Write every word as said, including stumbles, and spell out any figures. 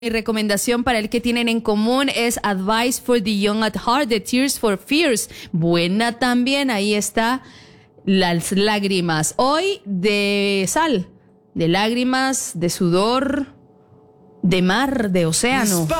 Mi recomendación para el que tienen en común es Advice for the Young at Heart de Tears for Fears. Buena también, ahí está Las Lágrimas. Hoy de sal, de lágrimas, de sudor, de mar, de océano.